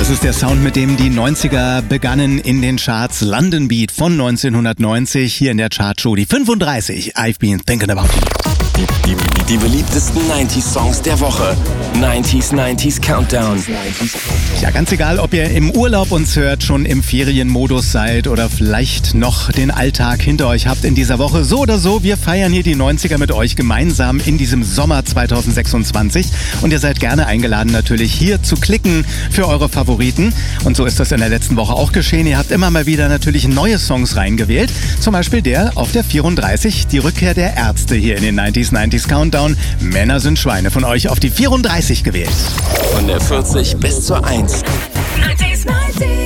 Das ist der Sound, mit dem die 90er begannen in den Charts. London Beat von 1990, hier in der Chartshow die 35. I've been thinking about you. Die beliebtesten 90s-Songs der Woche. 90s Countdown. Ja, ganz egal, ob ihr im Urlaub uns hört, schon im Ferienmodus seid oder vielleicht noch den Alltag hinter euch habt in dieser Woche. So oder so, wir feiern hier die 90er mit euch gemeinsam in diesem Sommer 2026. Und ihr seid gerne eingeladen, natürlich hier zu klicken für eure Favoriten. Und so ist das in der letzten Woche auch geschehen. Ihr habt immer mal wieder natürlich neue Songs reingewählt. Zum Beispiel der auf der 34, die Rückkehr der Ärzte hier in den 90s Countdown. Männer sind Schweine von euch auf die 34 gewählt. Von der 40 bis zur 1. 90s